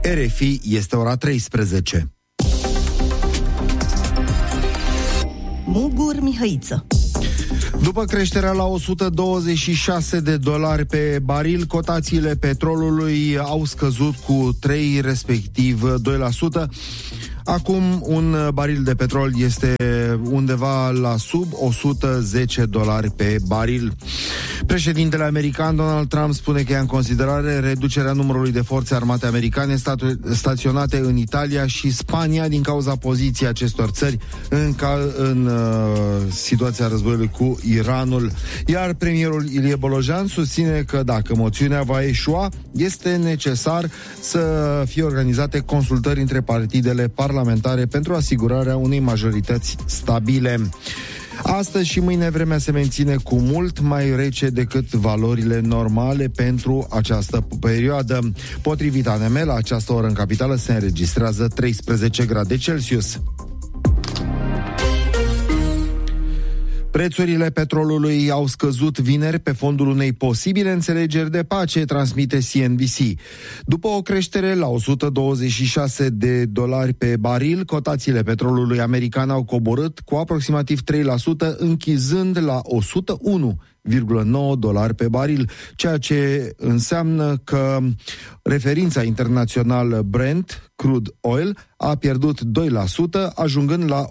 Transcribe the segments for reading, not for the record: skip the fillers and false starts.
RFI, este ora 13. Mugur Mihăiță. După creșterea la $126 pe baril, cotațiile petrolului au scăzut cu 3, respectiv 2%. Acum un baril de petrol este undeva la sub $110 pe baril. Președintele american Donald Trump spune că ia în considerare reducerea numărului de forțe armate americane staționate în Italia și Spania din cauza poziției acestor țări în situația războiului cu Iranul. Iar premierul Ilie Bolojan susține că dacă moțiunea va eșua, este necesar să fie organizate consultări între partidele parlamentare pentru asigurarea unei majorități stabile. Astăzi și mâine vremea se menține cu mult mai rece decât valorile normale pentru această perioadă. Potrivit ANM, la această oră în capitală se înregistrează 13 grade Celsius. Prețurile petrolului au scăzut vineri pe fondul unei posibile înțelegeri de pace, transmite CNBC. După o creștere la $126 pe baril, cotațiile petrolului american au coborât cu aproximativ 3%, închizând la $101,9 pe baril, ceea ce înseamnă că referința internațională Brent Crude Oil a pierdut 2%, ajungând la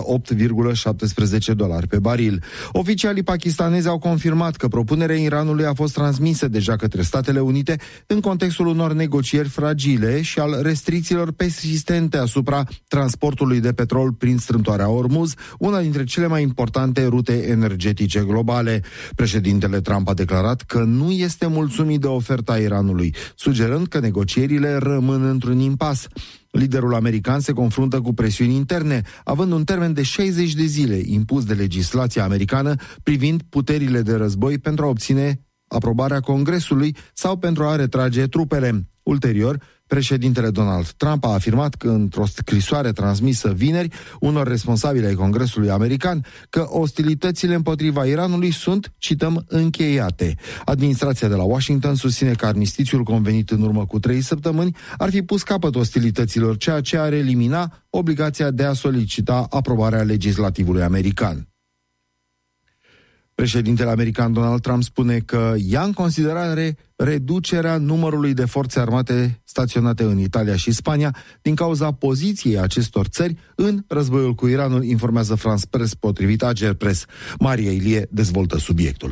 $108,17 pe baril. Oficialii pakistanezi au confirmat că propunerea Iranului a fost transmisă deja către Statele Unite în contextul unor negocieri fragile și al restricțiilor persistente asupra transportului de petrol prin strâmtoarea Ormuz, una dintre cele mai importante rute energetice globale. Președintele Trump a declarat că nu este mulțumit de oferta Iranului, sugerând că negocierile rămân într-un impas. Liderul american se confruntă cu presiuni interne, având un termen de 60 de zile impus de legislația americană privind puterile de război pentru a obține aprobarea Congresului sau pentru a retrage trupele. Ulterior, președintele Donald Trump a afirmat că într-o scrisoare transmisă vineri unor responsabili ai Congresului american că ostilitățile împotriva Iranului sunt, cităm, încheiate. Administrația de la Washington susține că armistițiul convenit în urmă cu 3 săptămâni ar fi pus capăt ostilităților, ceea ce ar elimina obligația de a solicita aprobarea legislativului american. Președintele american Donald Trump spune că ia în considerare reducerea numărului de forțe armate staționate în Italia și Spania din cauza poziției acestor țări în războiul cu Iranul, informează France Press, potrivit Ager Press. Maria Ilie dezvoltă subiectul.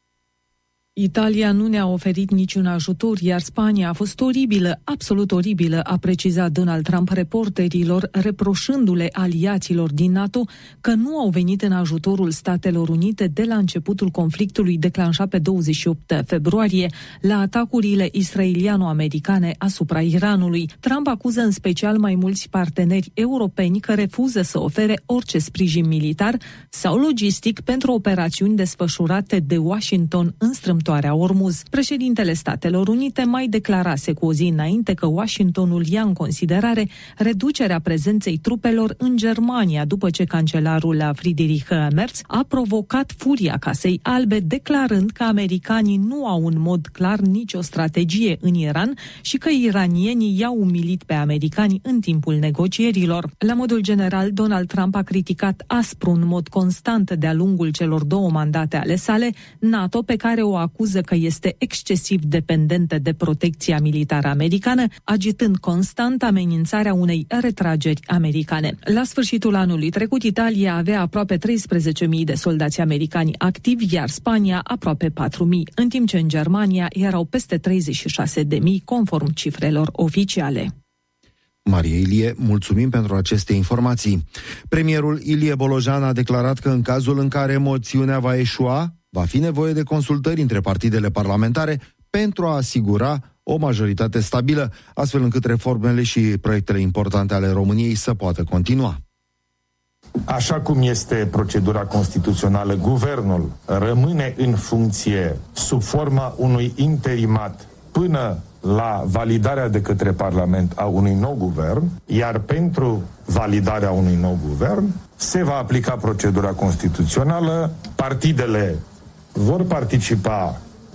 Italia nu ne-a oferit niciun ajutor, iar Spania a fost oribilă, absolut oribilă, a precizat Donald Trump reporterilor, reproșându-le aliaților din NATO că nu au venit în ajutorul Statelor Unite de la începutul conflictului declanșat pe 28 februarie la atacurile israeliano-americane asupra Iranului. Trump acuză în special mai mulți parteneri europeni că refuză să ofere orice sprijin militar sau logistic pentru operațiuni desfășurate de Washington în strâmtoarea Ormuz. Președintele Statelor Unite mai declarase cu o zi înainte că Washingtonul ia în considerare reducerea prezenței trupelor în Germania, după ce cancelarul Friedrich Merz a provocat furia Casei Albe, declarând că americanii nu au în mod clar nicio strategie în Iran și că iranienii i-au umilit pe americani în timpul negocierilor. La modul general, Donald Trump a criticat aspru în mod constant de-a lungul celor 2 mandate ale sale NATO, pe care o acuză că este excesiv dependentă de protecția militară americană, agitând constant amenințarea unei retrageri americane. La sfârșitul anului trecut, Italia avea aproape 13.000 de soldați americani activi, iar Spania aproape 4.000, în timp ce în Germania erau peste 36.000, conform cifrelor oficiale. Maria Ilie, mulțumim pentru aceste informații. Premierul Ilie Bolojan a declarat că în cazul în care moțiunea va eșua, va fi nevoie de consultări între partidele parlamentare pentru a asigura o majoritate stabilă, astfel încât reformele și proiectele importante ale României să poată continua. Așa cum este procedura constituțională, guvernul rămâne în funcție sub forma unui interimat până la validarea de către Parlament a unui nou guvern, iar pentru validarea unui nou guvern se va aplica procedura constituțională, partidele vor participa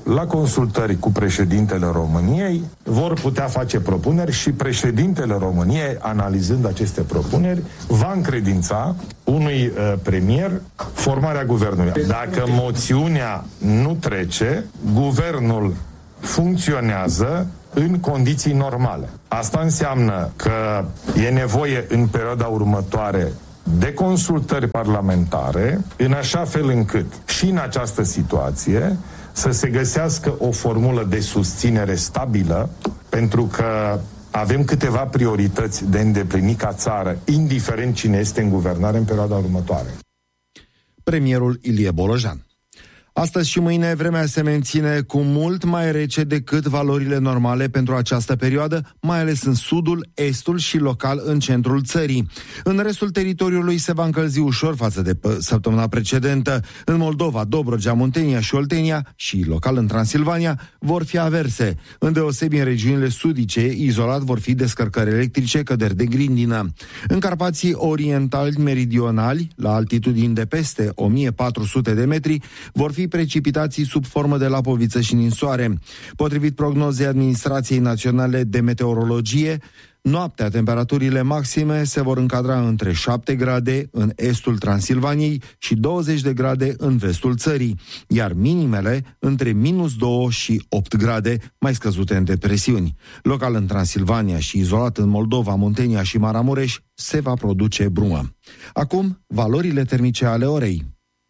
la consultări cu președintele României, vor putea face propuneri și președintele României, analizând aceste propuneri, va încredința unui premier formarea guvernului. Dacă moțiunea nu trece, guvernul funcționează în condiții normale. Asta înseamnă că e nevoie în perioada următoare de consultări parlamentare, în așa fel încât și în această situație să se găsească o formulă de susținere stabilă, pentru că avem câteva priorități de îndeplinit ca țară, indiferent cine este în guvernare în perioada următoare. Premierul Ilie Bolojan. Astăzi și mâine vremea se menține cu mult mai rece decât valorile normale pentru această perioadă, mai ales în sudul, estul și local în centrul țării. În restul teritoriului se va încălzi ușor față de săptămâna precedentă. În Moldova, Dobrogea, Muntenia și Oltenia și local în Transilvania vor fi averse. Îndeosebi în regiunile sudice, izolat vor fi descărcări electrice, căderi de grindină. În Carpații orientali meridionali, la altitudini de peste 1400 de metri, vor fi precipitații sub formă de lapoviță și ninsoare. Potrivit prognozei Administrației Naționale de Meteorologie, noaptea temperaturile maxime se vor încadra între 7 grade în estul Transilvaniei și 20 de grade în vestul țării, iar minimele între -2 și 8 grade, mai scăzute în depresiuni. Local în Transilvania și izolat în Moldova, Muntenia și Maramureș se va produce brumă. Acum, valorile termice ale orei.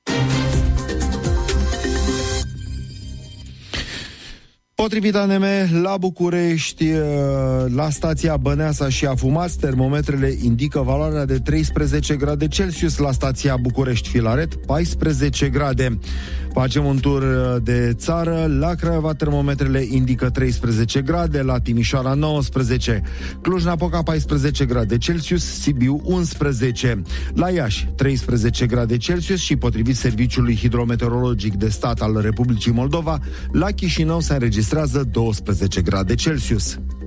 Potrivit ANM, la București, la stația Băneasa și Afumați, termometrele indică valoarea de 13 grade Celsius, la stația București Filaret 14 grade. Facem un tur de țară. La Craiova termometrele indică 13 grade, la Timișoara 19, Cluj-Napoca 14 grade Celsius, Sibiu 11, la Iași 13 grade Celsius și potrivit Serviciului Hidrometeorologic de Stat al Republicii Moldova, la Chișinău se înregistrează 12 grade Celsius.